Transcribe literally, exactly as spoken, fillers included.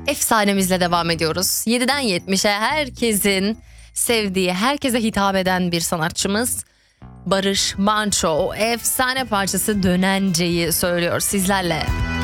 Efsanemizle devam ediyoruz. yediden yetmişe herkesin sevdiği, herkese hitap eden bir sanatçımız Barış Manço o efsane parçası Dönence'yi söylüyor sizlerle.